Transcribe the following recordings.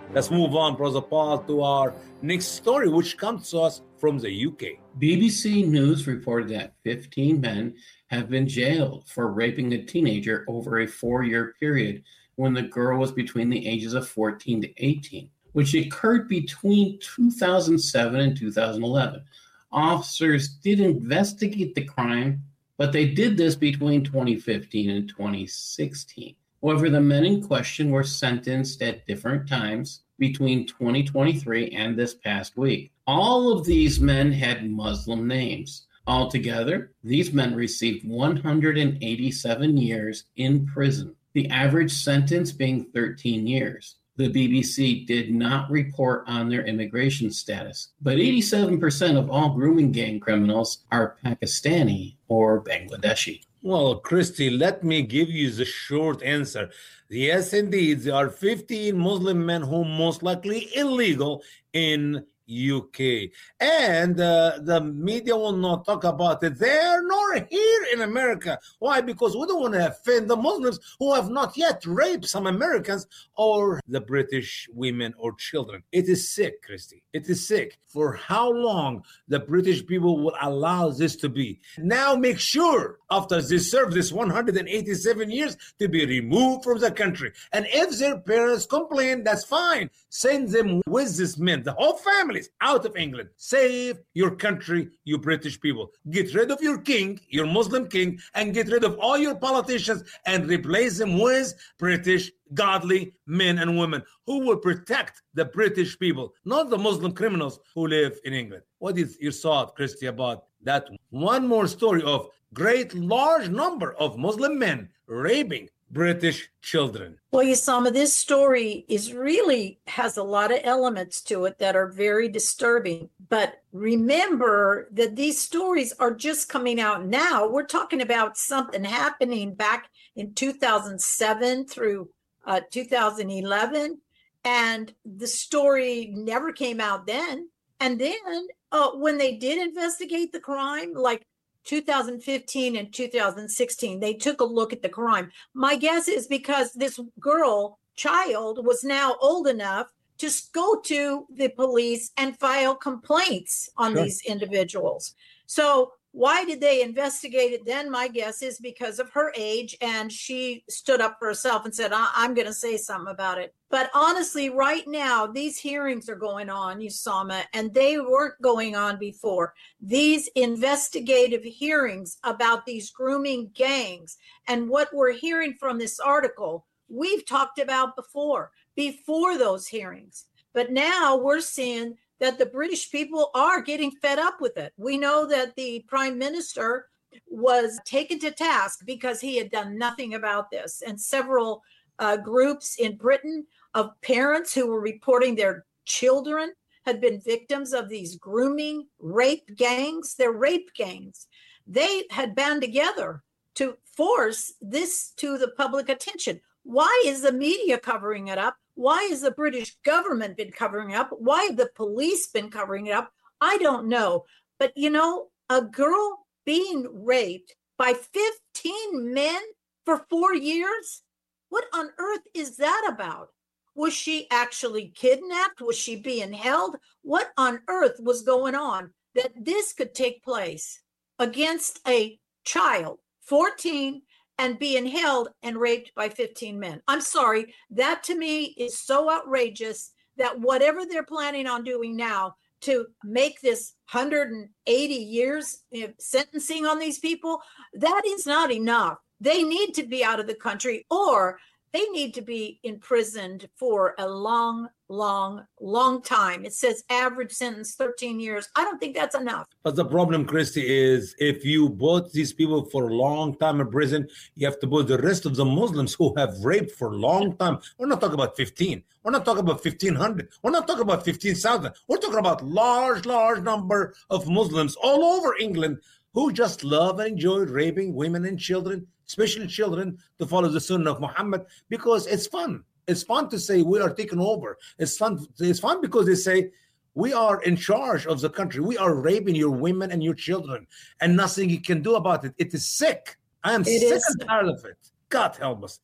Let's move on, Brother Paul, to our next story, which comes to us from the UK. BBC News reported that 15 men have been jailed for raping a teenager over a 4-year period when the girl was between the ages of 14 to 18, which occurred between 2007 and 2011. Officers did investigate the crime, but they did this between 2015 and 2016. However, the men in question were sentenced at different times between 2023 and this past week. All of these men had Muslim names. Altogether, these men received 187 years in prison, the average sentence being 13 years. The BBC did not report on their immigration status, but 87% of all grooming gang criminals are Pakistani or Bangladeshi. Well, Christy, let me give you the short answer. Yes, indeed, there are 15 Muslim men who most likely illegal in UK. And the media will not talk about it there nor here in America. Why? Because we don't want to offend the Muslims who have not yet raped some Americans or the British women or children. It is sick, Christy. It is sick. For how long the British people will allow this to be? Now make sure after they serve this 187 years to be removed from the country. And if their parents complain, that's fine. Send them with this men, the whole families, out of England. Save your country, you British people. Get rid of your king, your Muslim king, and get rid of all your politicians and replace them with British godly men and women who will protect the British people, not the Muslim criminals who live in England. What is your thought, Christy, about that? One more story of great large number of Muslim men raping British children. Well, Usama, this story has a lot of elements to it that are very disturbing. But remember that these stories are just coming out now. We're talking about something happening back in 2007 through 2011. And the story never came out then. And then when they did investigate the crime, like 2015 and 2016, they took a look at the crime. My guess is because this child was now old enough to go to the police and file complaints on these individuals. So why did they investigate it then? My guess is because of her age, and she stood up for herself and said, I'm going to say something about it. But honestly, right now, these hearings are going on, Usama, and they weren't going on before. These investigative hearings about these grooming gangs and what we're hearing from this article, we've talked about before those hearings. But now we're seeing that the British people are getting fed up with it. We know that the Prime Minister was taken to task because he had done nothing about this. And several groups in Britain of parents who were reporting their children had been victims of these grooming rape gangs. They're rape gangs. They had band together to force this to the public attention. Why is the media covering it up? Why has the British government been covering it up? Why have the police been covering it up? I don't know. But, a girl being raped by 15 men for 4 years? What on earth is that about? Was she actually kidnapped? Was she being held? What on earth was going on that this could take place against a child, 14, and being held and raped by 15 men? I'm sorry, that to me is so outrageous that whatever they're planning on doing now to make this 180 years sentencing on these people, that is not enough. They need to be out of the country, or they need to be imprisoned for a long, long, long time. It says average sentence 13 years. I don't think that's enough. But the problem, Christy, is if you put these people for a long time in prison, you have to put the rest of the Muslims who have raped for a long time. We're not talking about 15. We're not talking about 1,500. We're not talking about 15,000. We're talking about large number of Muslims all over England who just love and enjoy raping women and children, especially children, to follow the sunnah of Muhammad, because it's fun. It's fun to say we are taking over. It's fun because they say we are in charge of the country. We are raping your women and your children, and nothing you can do about it. It is sick. I am sick and tired of it. God help us.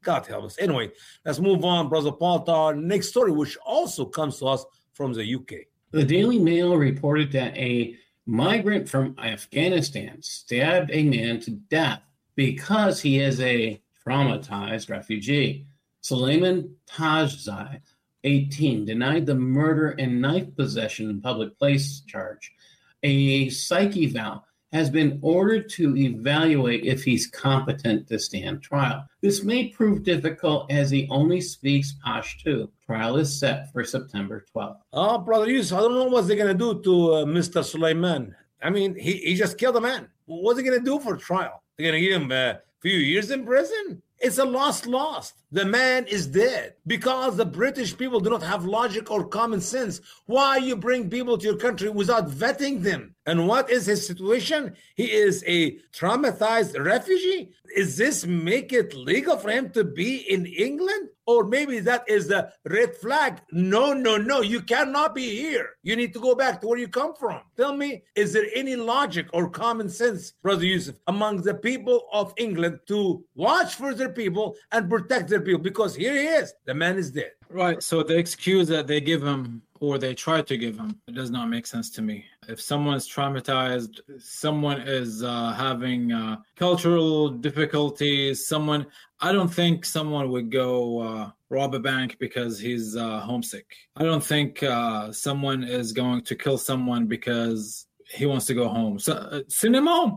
God help us. Anyway, let's move on, Brother Paul, to our next story, which also comes to us from the UK. The Daily Mail reported that a migrant from Afghanistan stabbed a man to death because he is a traumatized refugee. Suleiman Tajzai, 18, denied the murder and knife possession in public place charge. A psych eval has been ordered to evaluate if he's competent to stand trial. This may prove difficult as he only speaks Pashto. Trial is set for September 12th. Oh, Brother Yusuf, I don't know what they're going to do to Mr. Suleiman. I mean, he just killed a man. What's he going to do for trial? They're going to give him a few years in prison? It's a lost. The man is dead because the British people do not have logic or common sense. Why you bring people to your country without vetting them? And what is his situation? He is a traumatized refugee. Is this make it legal for him to be in England? Or maybe that is the red flag. No. You cannot be here. You need to go back to where you come from. Tell me, is there any logic or common sense, Brother Yusuf, among the people of England to watch for their people and protect their people? Because here he is. The man is dead. Right. So the excuse that they give him, or they try to give him, it does not make sense to me. If someone's traumatized, someone is having cultural difficulties, I don't think someone would go rob a bank because he's homesick. I don't think someone is going to kill someone because he wants to go home. So send him home.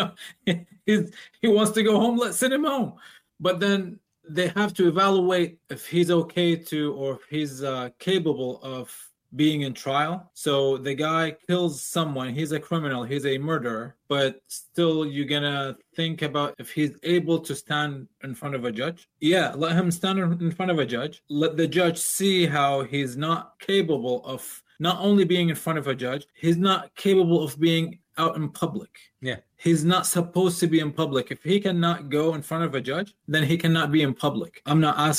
He wants to go home. Let's send him home. But then they have to evaluate if he's okay to, or if he's capable of being in trial. So the guy kills someone. He's a criminal. He's a murderer. But still, you're going to think about if he's able to stand in front of a judge. Yeah, let him stand in front of a judge. Let the judge see how he's not capable of not only being in front of a judge, he's not capable of being out in public. Yeah. He's not supposed to be in public. If he cannot go in front of a judge, then he cannot be in public. I'm not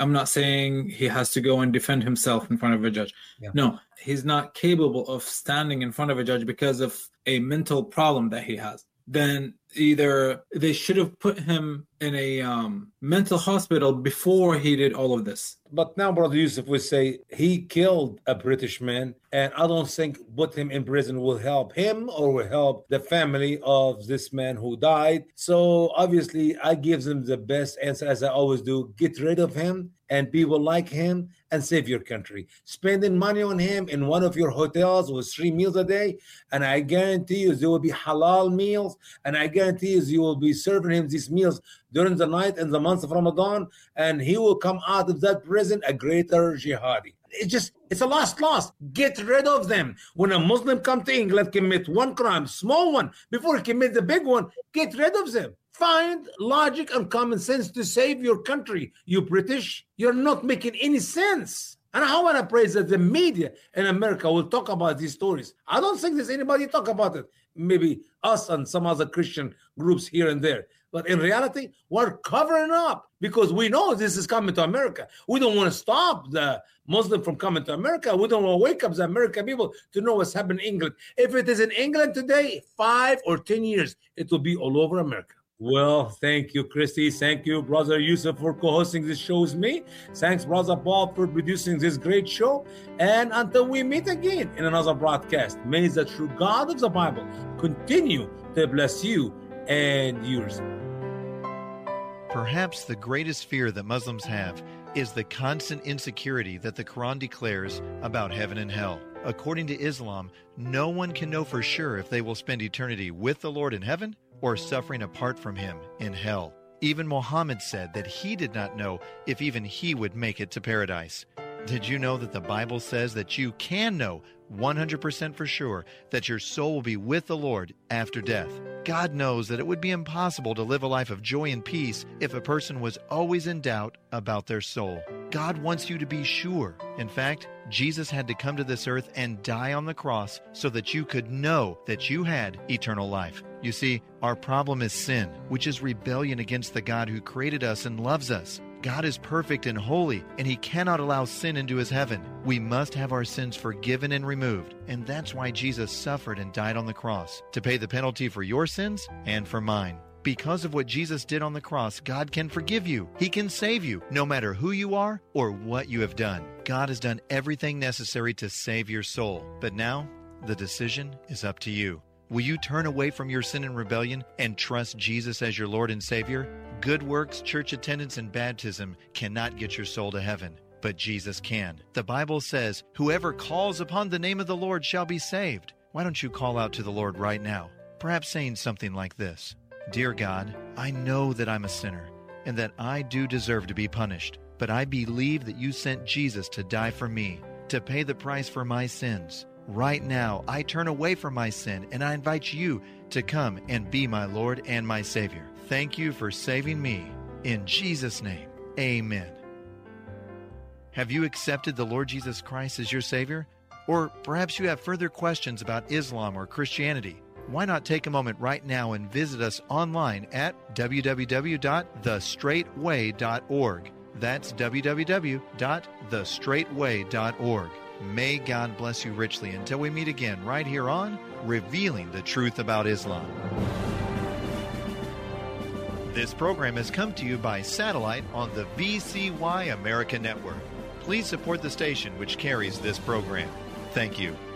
saying he has to go and defend himself in front of a judge. Yeah. No, he's not capable of standing in front of a judge because of a mental problem that he has. Then either they should have put him in a mental hospital before he did all of this. But now, Brother Yusuf, we say he killed a British man, and I don't think put him in prison will help him or will help the family of this man who died. So obviously, I give them the best answer, as I always do. Get rid of him and people like him and save your country. Spending money on him in one of your hotels with 3 meals a day, and I guarantee you there will be halal meals, and I guarantee you will be serving him these meals during the night in the month of Ramadan, and he will come out of that prison a greater jihadi. It's a lost. Get rid of them. When a Muslim come to England, commit one crime, small one, before he commit the big one, get rid of them. Find logic and common sense to save your country. You British, you're not making any sense. And I want to praise that the media in America will talk about these stories. I don't think there's anybody talk about it. Maybe us and some other Christian groups here and there. But in reality, we're covering up because we know this is coming to America. We don't want to stop the Muslim from coming to America. We don't want to wake up the American people to know what's happening in England. If it is in England today, 5 or 10 years, it will be all over America. Well, thank you, Christy. Thank you, Brother Yusuf, for co-hosting this show with me. Thanks, Brother Paul, for producing this great show. And until we meet again in another broadcast, may the true God of the Bible continue to bless you and yours. Perhaps the greatest fear that Muslims have is the constant insecurity that the Quran declares about heaven and hell. According to Islam, no one can know for sure if they will spend eternity with the Lord in heaven or suffering apart from him in hell. Even Muhammad said that he did not know if even he would make it to paradise. Did you know that the Bible says that you can know 100% for sure that your soul will be with the Lord after death? God knows that it would be impossible to live a life of joy and peace if a person was always in doubt about their soul. God wants you to be sure. In fact, Jesus had to come to this earth and die on the cross so that you could know that you had eternal life. You see, our problem is sin, which is rebellion against the God who created us and loves us. God is perfect and holy, and He cannot allow sin into His heaven. We must have our sins forgiven and removed, and that's why Jesus suffered and died on the cross, to pay the penalty for your sins and for mine. Because of what Jesus did on the cross, God can forgive you. He can save you, no matter who you are or what you have done. God has done everything necessary to save your soul. But now, the decision is up to you. Will you turn away from your sin and rebellion and trust Jesus as your Lord and Savior? Good works, church attendance, and baptism cannot get your soul to heaven, but Jesus can. The Bible says, "Whoever calls upon the name of the Lord shall be saved." Why don't you call out to the Lord right now? Perhaps saying something like this: "Dear God, I know that I'm a sinner and that I do deserve to be punished, but I believe that you sent Jesus to die for me, to pay the price for my sins. Right now, I turn away from my sin and I invite you to come and be my Lord and my Savior. Thank you for saving me. In Jesus' name, amen." Have you accepted the Lord Jesus Christ as your Savior? Or perhaps you have further questions about Islam or Christianity. Why not take a moment right now and visit us online at www.thestraightway.org. That's www.thestraightway.org. May God bless you richly until we meet again right here on Revealing the Truth About Islam. This program has come to you by satellite on the VCY America Network. Please support the station which carries this program. Thank you.